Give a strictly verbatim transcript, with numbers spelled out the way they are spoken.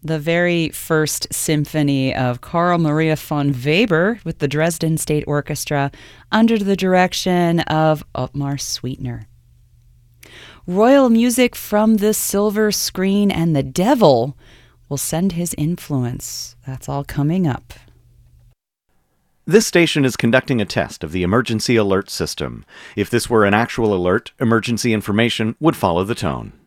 the very first symphony of Carl Maria von Weber with the Dresden State Orchestra under the direction of Ottmar Sweetner. Royal music from the silver screen, and the devil will send his influence. That's all coming up. This station is conducting a test of the emergency alert system. If this were an actual alert, emergency information would follow the tone.